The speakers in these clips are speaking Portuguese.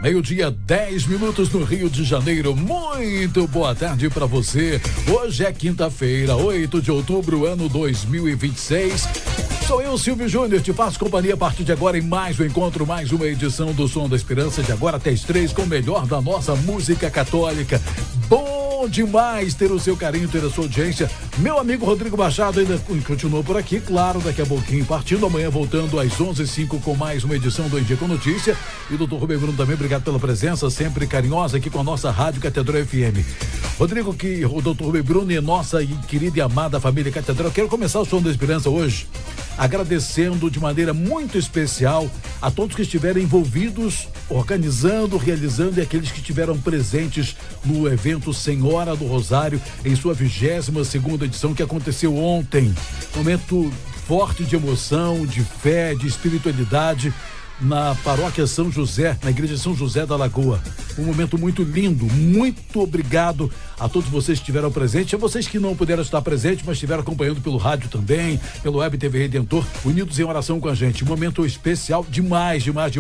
Meio-dia, 10 minutos no Rio de Janeiro. Muito boa tarde para você. Hoje é quinta-feira, 8 de outubro, ano 2026. Sou eu, Silvio Júnior, te faço companhia a partir de agora em mais um encontro, mais uma edição do Som da Esperança, de agora até as 3, com o melhor da nossa música católica. Bom demais ter o seu carinho, ter a sua audiência. Meu amigo Rodrigo Machado ainda continuou por aqui, claro, daqui a pouquinho partindo, amanhã voltando às 11h05 com mais uma edição do Em Dia com Notícia. E o doutor Rubem Bruno também, obrigado pela presença, sempre carinhosa aqui com a nossa Rádio Catedral FM. Rodrigo, que o doutor Rubem Bruno e nossa querida e amada família Catedral, quero começar o Som da Esperança hoje agradecendo de maneira muito especial a todos que estiveram envolvidos, organizando, realizando, e aqueles que estiveram presentes no evento Senhora do Rosário em sua 22ª edição, que aconteceu ontem. Momento forte de emoção, de fé, de espiritualidade na paróquia São José, na igreja São José da Lagoa. Um momento muito lindo. Muito obrigado a todos vocês que estiveram presentes, a vocês que não puderam estar presentes, mas estiveram acompanhando pelo rádio também, pelo Web TV Redentor, unidos em oração com a gente. Um momento especial demais.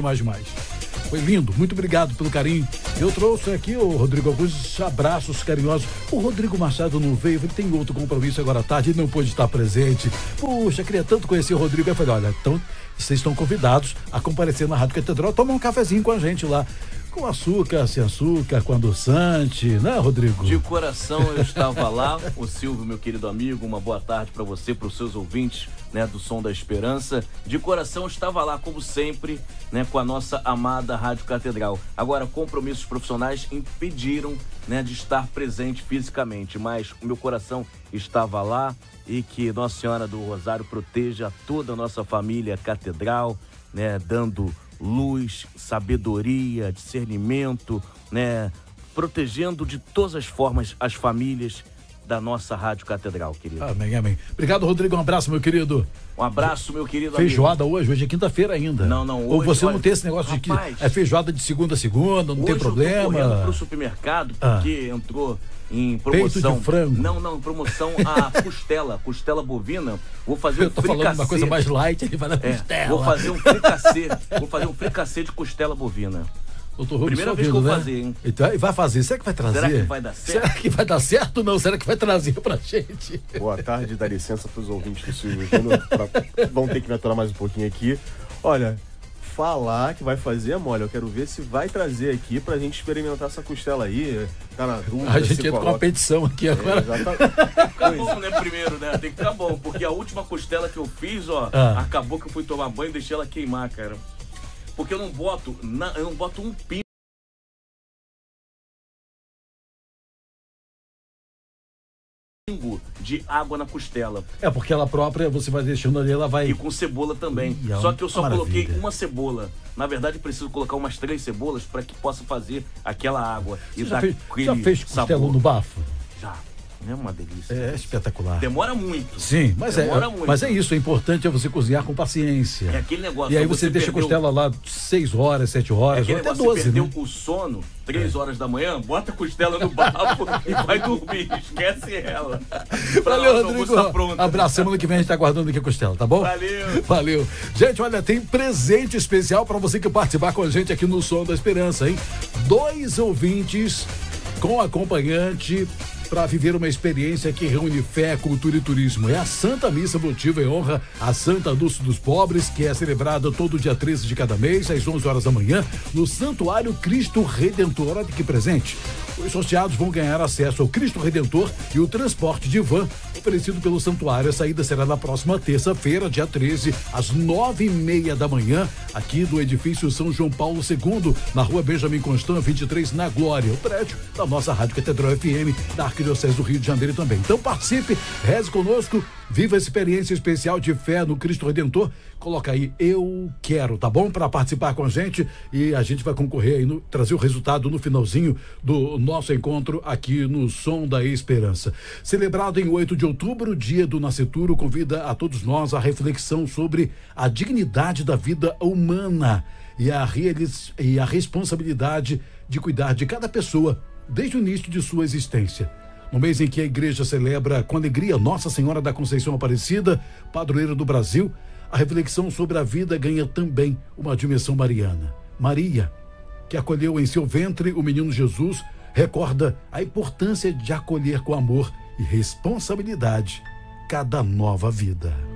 Foi lindo, muito obrigado pelo carinho. Eu trouxe aqui, Rodrigo, alguns abraços carinhosos. O Rodrigo Machado não veio, ele tem outro compromisso agora à tarde, ele não pôde estar presente. Puxa, queria tanto conhecer o Rodrigo. Eu falei, olha, então vocês estão convidados a comparecer na Rádio Catedral, tomar um cafezinho com a gente lá. Com açúcar, sem açúcar, com adoçante, né, Rodrigo? De coração eu estava lá. O Silvio, meu querido amigo, uma boa tarde para você, para os seus ouvintes, né, do Som da Esperança. De coração eu estava lá, como sempre, né, com a nossa amada Rádio Catedral. Agora, compromissos profissionais impediram, né, de estar presente fisicamente, mas o meu coração estava lá, e que Nossa Senhora do Rosário proteja toda a nossa família Catedral, né, dando luz, sabedoria, discernimento, né, protegendo de todas as formas as famílias da nossa Rádio Catedral, querido. Amém, amém. Obrigado, Rodrigo, um abraço, meu querido. Um abraço, meu querido feijoada amigo. Hoje é quinta-feira ainda. Não, hoje, ou você olha, não tem esse negócio, rapaz, de que é feijoada de segunda a segunda, não tem problema. Eu tô correndo pro supermercado porque entrou em promoção. Peito de frango. Não, promoção a costela bovina. Vou fazer um fricassê. Eu tô falando uma coisa mais light, ele vai na costela. Vou fazer um fricassê de costela bovina. Primeira vez que eu vou fazer, hein? Então, vai fazer, será que vai trazer? Será que vai dar certo? Será que vai dar certo ou não? Será que vai trazer pra gente? Boa tarde, dá licença pros ouvintes do Silvio Júnior. Vão ter que me aturar mais um pouquinho aqui. Olha, falar que vai fazer é mole. Eu quero ver se vai trazer aqui pra gente experimentar essa costela aí. Tá na dúvida. A gente entra com uma petição aqui agora. Tem que ficar bom, né, primeiro, né? Tem que ficar bom, porque a última costela que eu fiz, acabou que eu fui tomar banho e deixei ela queimar, cara. Porque eu não boto um pingo de água na costela. Porque ela própria, você vai deixando ali, ela vai... E com cebola também. Só que eu só coloquei uma cebola. Na verdade, preciso colocar umas 3 cebolas para que possa fazer aquela água. Você já fez costela no bafo? Já. É uma delícia. É espetacular. Demora muito. Sim, mas é isso. O importante é você cozinhar com paciência. É aquele negócio. E aí você deixa a costela lá 6 horas, 7 horas, ou até 12, você perdeu o sono, 3 horas da manhã, bota a costela no bafo e vai dormir. Esquece ela. Valeu, Rodrigo. Pronto. Abraço. Semana que vem a gente tá aguardando aqui a costela, tá bom? Valeu. Gente, olha, tem presente especial para você que participar com a gente aqui no Som da Esperança, hein? 2 ouvintes com acompanhante para viver uma experiência que reúne fé, cultura e turismo. É a Santa Missa Votiva em honra à Santa Dulce dos Pobres, que é celebrada todo dia 13 de cada mês, às 11 horas da manhã, no Santuário Cristo Redentor. Olha que presente. Os sorteados vão ganhar acesso ao Cristo Redentor e o transporte de van oferecido pelo santuário. A saída será na próxima terça-feira, dia 13, às 9h30 da manhã, aqui do edifício São João Paulo II, na rua Benjamin Constant, 23, na Glória, o prédio da nossa Rádio Catedral FM, da Arquidiocese do Rio de Janeiro também. Então participe, reze conosco, viva a experiência especial de fé no Cristo Redentor. Coloca aí, eu quero, tá bom? Para participar com a gente, e a gente vai concorrer aí, trazer o resultado no finalzinho do nosso encontro aqui no Som da Esperança. Celebrado em 8 de outubro, dia do nascituro, convida a todos nós a reflexão sobre a dignidade da vida humana e a responsabilidade de cuidar de cada pessoa desde o início de sua existência. No mês em que a igreja celebra com alegria Nossa Senhora da Conceição Aparecida, padroeira do Brasil, a reflexão sobre a vida ganha também uma dimensão mariana. Maria, que acolheu em seu ventre o menino Jesus, recorda a importância de acolher com amor e responsabilidade cada nova vida.